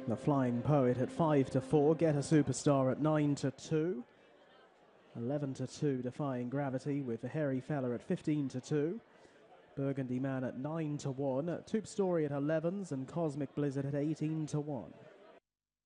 The Flying Poet at 5-4. Get a Superstar at 9-2. 11-2 Defying Gravity with the Hairy Fella at 15-2. Burgundy Man at 9-1. Tube Story at 11s and Cosmic Blizzard at 18-1.